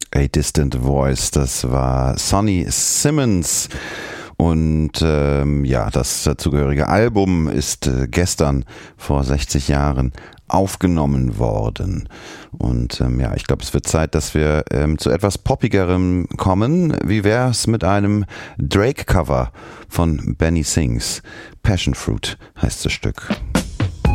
A Distant Voice, das war Sonny Simmons. Und das dazugehörige Album ist gestern vor 60 Jahren aufgenommen worden. Und ich glaube, es wird Zeit, dass wir zu etwas Poppigerem kommen. Wie wär's mit einem Drake-Cover von Benny Sings? Passion Fruit heißt das Stück.